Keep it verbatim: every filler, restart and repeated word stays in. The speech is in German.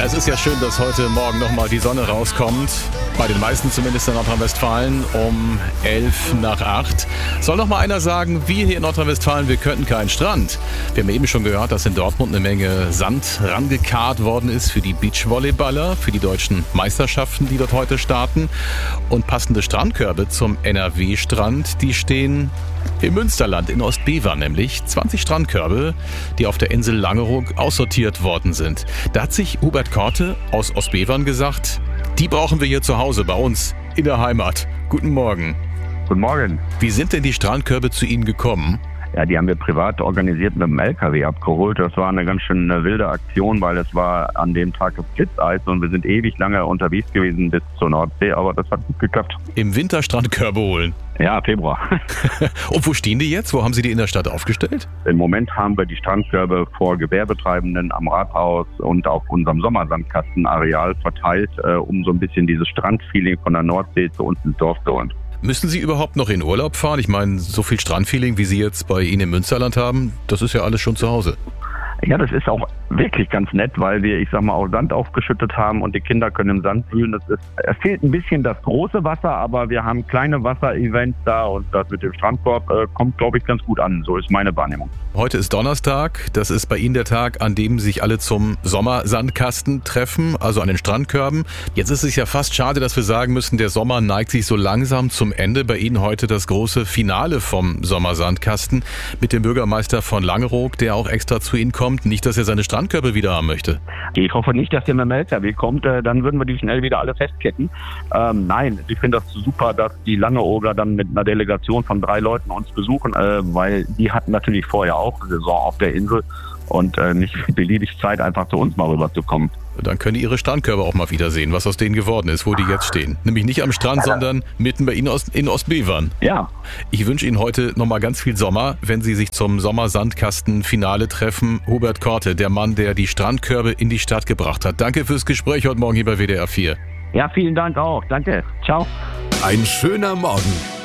Es ist ja schön, dass heute Morgen nochmal die Sonne rauskommt. Bei den meisten zumindest in Nordrhein-Westfalen um elf nach acht. Soll noch mal einer sagen, wir hier in Nordrhein-Westfalen, wir könnten keinen Strand. Wir haben eben schon gehört, dass in Dortmund eine Menge Sand rangekarrt worden ist für die Beachvolleyballer, für die deutschen Meisterschaften, die dort heute starten. Und passende Strandkörbe zum N R W-Strand, die stehen im Münsterland, in Ostbevern nämlich. zwanzig Strandkörbe, die auf der Insel Langeoog aussortiert worden sind. Da hat sich Hubert Korte aus Ostbevern gesagt, die brauchen wir hier zu Hause bei uns in der Heimat. Guten Morgen. Guten Morgen. Wie sind denn die Strandkörbe zu Ihnen gekommen? Ja, die haben wir privat organisiert mit dem L K W abgeholt. Das war eine ganz schön wilde Aktion, weil es war an dem Tag Blitzeis und wir sind ewig lange unterwegs gewesen bis zur Nordsee, aber das hat gut geklappt. Im Winter Strandkörbe holen? Ja, Februar. Und wo stehen die jetzt? Wo haben Sie die in der Stadt aufgestellt? Im Moment haben wir die Strandkörbe vor Gewerbetreibenden am Rathaus und auf unserem Sommersandkastenareal verteilt, äh, um so ein bisschen dieses Strandfeeling von der Nordsee zu uns ins Dorf zu holen. Müssen Sie überhaupt noch in Urlaub fahren? Ich meine, so viel Strandfeeling, wie Sie jetzt bei Ihnen im Münsterland haben, das ist ja alles schon zu Hause. Ja, das ist auch wirklich ganz nett, weil wir, ich sag mal, auch Sand aufgeschüttet haben und die Kinder können im Sand wühlen. Das ist, es fehlt ein bisschen das große Wasser, aber wir haben kleine Wasserevents da und das mit dem Strandkorb äh, kommt, glaube ich, ganz gut an. So ist meine Wahrnehmung. Heute ist Donnerstag. Das ist bei Ihnen der Tag, an dem sich alle zum Sommersandkasten treffen, also an den Strandkörben. Jetzt ist es ja fast schade, dass wir sagen müssen, der Sommer neigt sich so langsam zum Ende. Bei Ihnen heute das große Finale vom Sommersandkasten mit dem Bürgermeister von Langeoog, der auch extra zu Ihnen kommt. Nicht, dass er seine Strandkörbe wieder haben möchte. Ich hoffe nicht, dass der mit dem L K W kommt. Dann würden wir die schnell wieder alle festketten. Ähm, nein, ich finde das super, dass die Langeooger dann mit einer Delegation von drei Leuten uns besuchen, äh, weil die hatten natürlich vorher auch eine Saison auf der Insel und äh, nicht beliebig Zeit, einfach zu uns mal rüberzukommen. Dann können die ihre Strandkörbe auch mal wiedersehen, was aus denen geworden ist, wo die jetzt stehen. Nämlich nicht am Strand, sondern mitten bei Ihnen in Ostbevern. Ja. Ich wünsche Ihnen heute nochmal ganz viel Sommer, wenn Sie sich zum Sommersandkasten-Finale treffen. Hubert Korte, der Mann, der die Strandkörbe in die Stadt gebracht hat. Danke fürs Gespräch heute Morgen hier bei W D R vier. Ja, vielen Dank auch. Danke. Ciao. Ein schöner Morgen